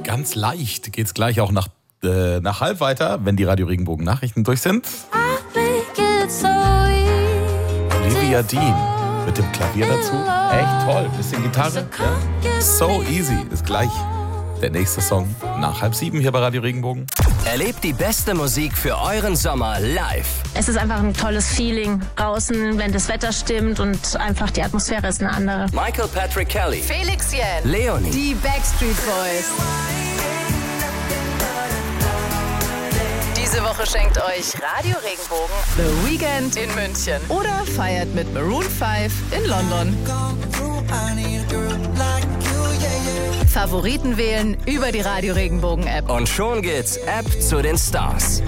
ganz leicht geht's gleich auch nach halb weiter, wenn die Radio Regenbogen Nachrichten durch sind. Olivia Dean mit dem Klavier dazu. Echt toll. Bisschen Gitarre. Ja. So easy. Ist gleich der nächste Song nach 6:30 hier bei Radio Regenbogen. Erlebt die beste Musik für euren Sommer live. Es ist einfach ein tolles Feeling draußen, wenn das Wetter stimmt und einfach die Atmosphäre ist eine andere. Michael Patrick Kelly, Felix Jähn, Leonie, die Backstreet Boys. Diese Woche schenkt euch Radio Regenbogen The Weekend in München oder feiert mit Maroon 5 in London. Favoriten wählen über die Radio Regenbogen App. Und schon geht's App zu den Stars.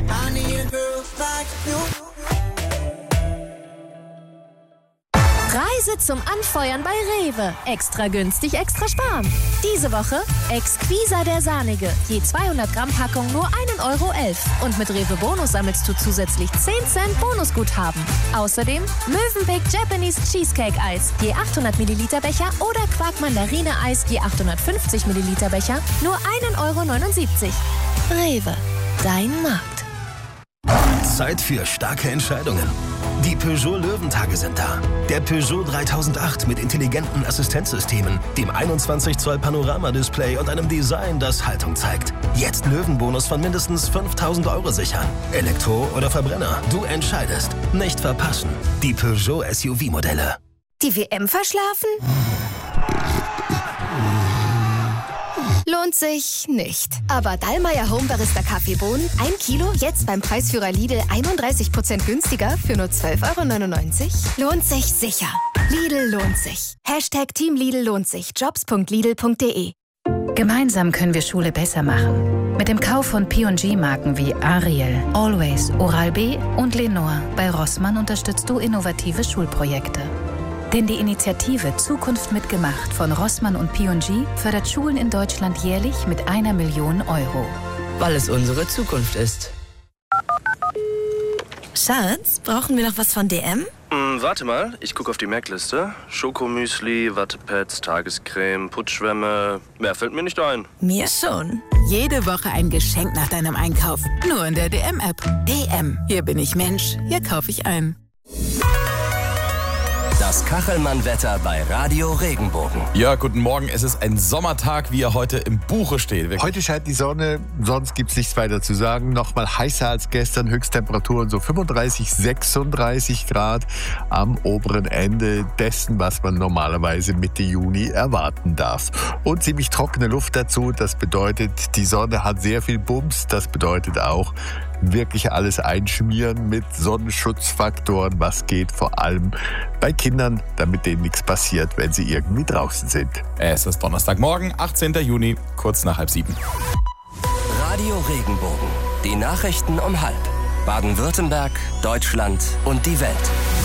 Reise zum Anfeuern bei Rewe. Extra günstig, extra sparen. Diese Woche Exquisa der Sahnige. Je 200 Gramm Packung nur 1,11 € Und mit Rewe Bonus sammelst du zusätzlich 10 Cent Bonusguthaben. Außerdem Mövenpick Japanese Cheesecake Eis. Je 800 Milliliter Becher oder Quark Mandarine Eis. Je 850 Milliliter Becher. Nur 1,79 €. Rewe. Dein Markt. Zeit für starke Entscheidungen. Die Peugeot Löwentage sind da. Der Peugeot 3008 mit intelligenten Assistenzsystemen, dem 21 Zoll Panoramadisplay und einem Design, das Haltung zeigt. Jetzt Löwenbonus von mindestens 5.000 € sichern. Elektro oder Verbrenner, du entscheidest. Nicht verpassen. Die Peugeot SUV-Modelle. Die WM verschlafen? Lohnt sich nicht. Aber Dallmayr Home Barista Kaffeebohnen, 1 Kilo, jetzt beim Preisführer Lidl 31% günstiger für nur 12,99 €? Lohnt sich sicher. Lidl lohnt sich. #Team Lidl lohnt sich. Jobs.lidl.de. Gemeinsam können wir Schule besser machen. Mit dem Kauf von P&G-Marken wie Ariel, Always, Oral-B und Lenore bei Rossmann unterstützt du innovative Schulprojekte. Denn die Initiative Zukunft mitgemacht von Rossmann und P&G fördert Schulen in Deutschland jährlich mit 1 Million €. Weil es unsere Zukunft ist. Schatz, brauchen wir noch was von DM? Warte mal, ich gucke auf die Merkliste. Schokomüsli, Wattepads, Tagescreme, Putzschwämme. Mehr fällt mir nicht ein. Mir schon. Jede Woche ein Geschenk nach deinem Einkauf. Nur in der DM-App. DM. Hier bin ich Mensch. Hier kaufe ich ein. Das Kachelmann-Wetter bei Radio Regenbogen. Ja, guten Morgen. Es ist ein Sommertag, wie er heute im Buche steht. Heute scheint die Sonne, sonst gibt es nichts weiter zu sagen. Nochmal heißer als gestern, Höchsttemperaturen so 35, 36 Grad am oberen Ende dessen, was man normalerweise Mitte Juni erwarten darf. Und ziemlich trockene Luft dazu, das bedeutet, die Sonne hat sehr viel Bums, das bedeutet auch, wirklich alles einschmieren mit Sonnenschutzfaktoren, was geht vor allem bei Kindern, damit denen nichts passiert, wenn sie irgendwie draußen sind. Es ist Donnerstagmorgen, 18. Juni, kurz nach 6:30. Radio Regenbogen. Die Nachrichten um 6:30. Baden-Württemberg, Deutschland und die Welt.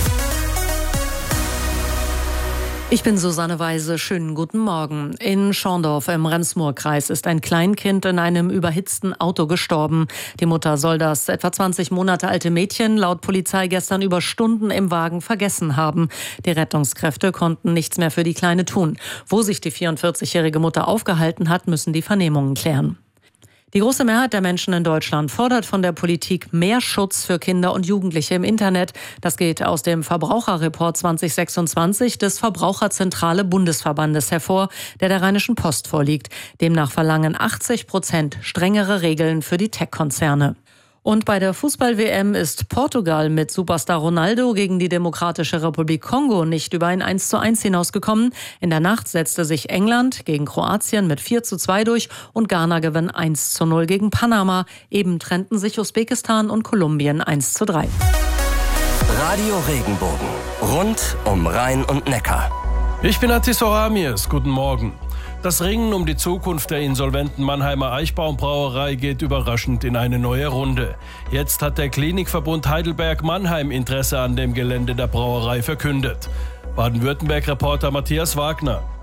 Ich bin Susanne Weise. Schönen guten Morgen. In Schorndorf im Rems-Murr-Kreis ist ein Kleinkind in einem überhitzten Auto gestorben. Die Mutter soll das etwa 20 Monate alte Mädchen laut Polizei gestern über Stunden im Wagen vergessen haben. Die Rettungskräfte konnten nichts mehr für die Kleine tun. Wo sich die 44-jährige Mutter aufgehalten hat, müssen die Vernehmungen klären. Die große Mehrheit der Menschen in Deutschland fordert von der Politik mehr Schutz für Kinder und Jugendliche im Internet. Das geht aus dem Verbraucherreport 2026 des Verbraucherzentrale Bundesverbandes hervor, der Rheinischen Post vorliegt. Demnach verlangen 80% strengere Regeln für die Tech-Konzerne. Und bei der Fußball-WM ist Portugal mit Superstar Ronaldo gegen die Demokratische Republik Kongo nicht über ein 1:1 hinausgekommen. In der Nacht setzte sich England gegen Kroatien mit 4:2 durch und Ghana gewann 1:0 gegen Panama. Eben trennten sich Usbekistan und Kolumbien 1:3. Radio Regenbogen. Rund um Rhein und Neckar. Ich bin Atis Oramies. Guten Morgen. Das Ringen um die Zukunft der insolventen Mannheimer Eichbaumbrauerei geht überraschend in eine neue Runde. Jetzt hat der Klinikverbund Heidelberg-Mannheim Interesse an dem Gelände der Brauerei verkündet. Baden-Württemberg-Reporter Matthias Wagner.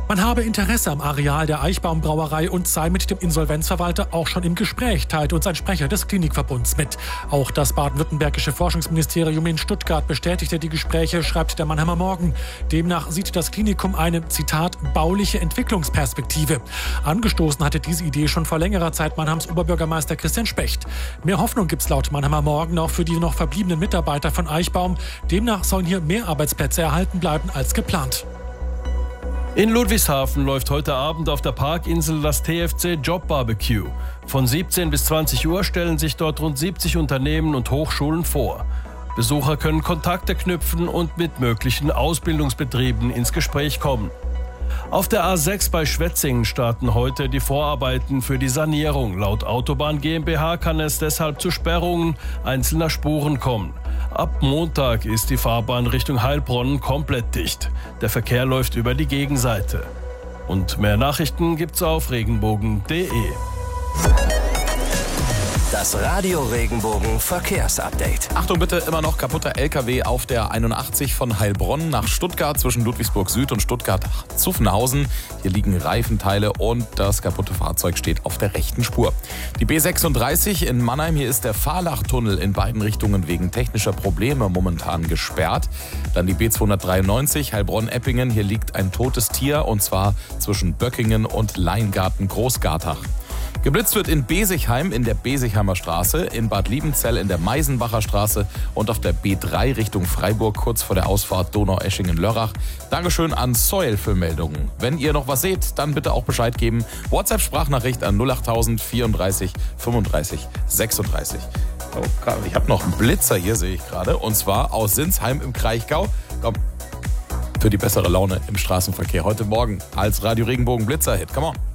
Man habe Interesse am Areal der Eichbaum-Brauerei und sei mit dem Insolvenzverwalter auch schon im Gespräch, teilt uns ein Sprecher des Klinikverbunds mit. Auch das baden-württembergische Forschungsministerium in Stuttgart bestätigte die Gespräche, schreibt der Mannheimer Morgen. Demnach sieht das Klinikum eine, Zitat, bauliche Entwicklungsperspektive. Angestoßen hatte diese Idee schon vor längerer Zeit Mannheims Oberbürgermeister Christian Specht. Mehr Hoffnung gibt's laut Mannheimer Morgen auch für die noch verbliebenen Mitarbeiter von Eichbaum. Demnach sollen hier mehr Arbeitsplätze erhalten bleiben als geplant. In Ludwigshafen läuft heute Abend auf der Parkinsel das TFC Job Barbecue. Von 17 bis 20 Uhr stellen sich dort rund 70 Unternehmen und Hochschulen vor. Besucher können Kontakte knüpfen und mit möglichen Ausbildungsbetrieben ins Gespräch kommen. Auf der A6 bei Schwetzingen starten heute die Vorarbeiten für die Sanierung. Laut Autobahn GmbH kann es deshalb zu Sperrungen einzelner Spuren kommen. Ab Montag ist die Fahrbahn Richtung Heilbronn komplett dicht. Der Verkehr läuft über die Gegenseite. Und mehr Nachrichten gibt's auf regenbogen.de. Das Radio Regenbogen Verkehrsupdate. Achtung bitte, immer noch kaputter LKW auf der 81 von Heilbronn nach Stuttgart zwischen Ludwigsburg Süd und Stuttgart-Zuffenhausen. Hier liegen Reifenteile und das kaputte Fahrzeug steht auf der rechten Spur. Die B36 in Mannheim, hier ist der Fahrlachtunnel in beiden Richtungen wegen technischer Probleme momentan gesperrt. Dann die B293 Heilbronn-Eppingen, hier liegt ein totes Tier und zwar zwischen Böckingen und Leingarten-Großgartach. Geblitzt wird in Besigheim in der Besigheimer Straße, in Bad Liebenzell in der Meisenbacher Straße und auf der B3 Richtung Freiburg kurz vor der Ausfahrt Donaueschingen-Lörrach. Dankeschön an Soil für Meldungen. Wenn ihr noch was seht, dann bitte auch Bescheid geben. WhatsApp-Sprachnachricht an 08000 34 35 36. Oh, ich habe noch einen Blitzer hier, sehe ich gerade, und zwar aus Sinsheim im Kraichgau. Komm, für die bessere Laune im Straßenverkehr heute Morgen als Radio Regenbogen Blitzer-Hit. Come on.